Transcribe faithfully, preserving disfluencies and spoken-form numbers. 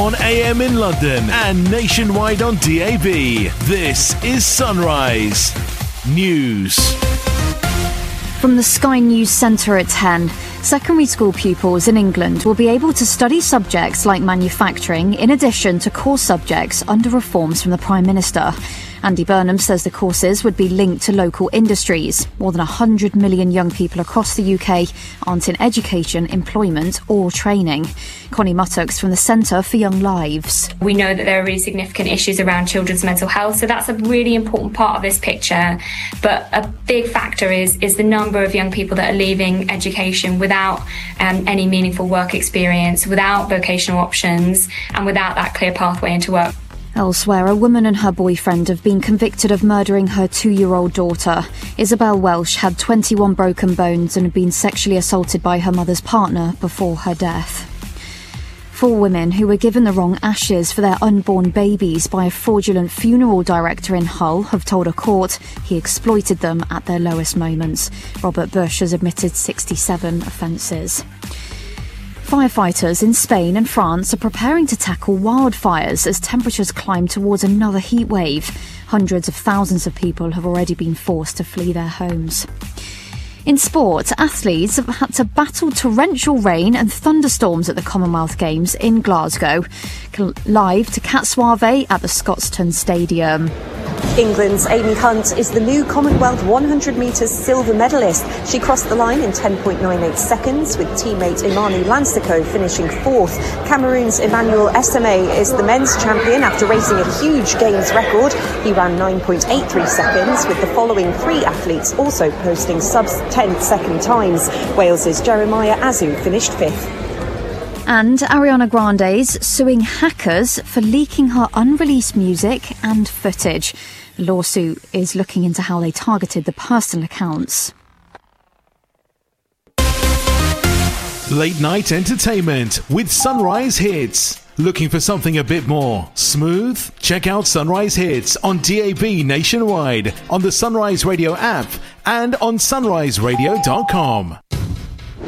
on A M in London and nationwide on D A B. This is Sunrise News. From the Sky News Centre at ten, secondary school pupils in England will be able to study subjects like manufacturing in addition to core subjects under reforms from the Prime Minister. Andy Burnham says the courses would be linked to local industries. More than one hundred million young people across the U K aren't in education, employment or training. Connie Muttocks from the Centre for Young Lives. We know that there are really significant issues around children's mental health, so that's a really important part of this picture. But a big factor is, is the number of young people that are leaving education without um, any meaningful work experience, without vocational options and without that clear pathway into work. Elsewhere, a woman and her boyfriend have been convicted of murdering her two-year-old daughter. Isabel Welsh had twenty-one broken bones and had been sexually assaulted by her mother's partner before her death. Four women who were given the wrong ashes for their unborn babies by a fraudulent funeral director in Hull have told a court he exploited them at their lowest moments. Robert Bush has admitted sixty-seven offences. Firefighters in Spain and France are preparing to tackle wildfires as temperatures climb towards another heat wave. Hundreds of thousands of people have already been forced to flee their homes. In sport, athletes have had to battle torrential rain and thunderstorms at the Commonwealth Games in Glasgow. Live to Cat Suave at the Scotstoun Stadium. England's Amy Hunt is the new Commonwealth one hundred metres silver medalist. She crossed the line in ten point nine eight seconds, with teammate Imani Lansiko finishing fourth. Cameroon's Emmanuel Esame is the men's champion after racing a huge Games record. He ran nine point eight three seconds, with the following three athletes also posting sub ten second times. Wales's Jeremiah Azu finished fifth. And Ariana Grande's suing hackers for leaking her unreleased music and footage. The lawsuit is looking into how they targeted the personal accounts. Late night entertainment with Sunrise Hits. Looking for something a bit more smooth? Check out Sunrise Hits on D A B nationwide, on the Sunrise Radio app and on sunrise radio dot com.